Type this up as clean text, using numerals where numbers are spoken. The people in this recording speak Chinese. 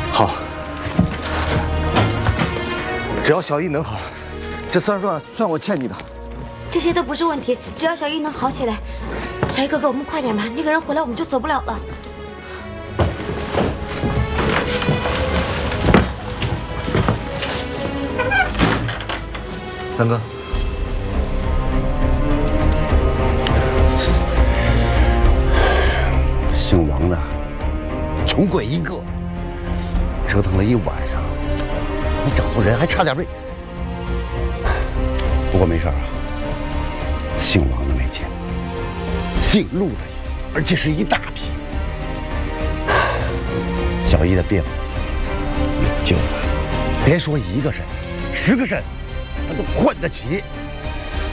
好，只要小姨能好，这算我欠你的。 这些都不是问题，只要小姨能好起来。小姨哥哥，我们快点吧，那个人回来我们就走不了了。 三哥，姓王的，穷鬼一个，折腾了一晚上，没找到人，还差点被……不过没事啊，姓王的没钱，姓陆的有，而且是一大批。小姨的病有救了，别说1个肾，10个肾，他都换得起。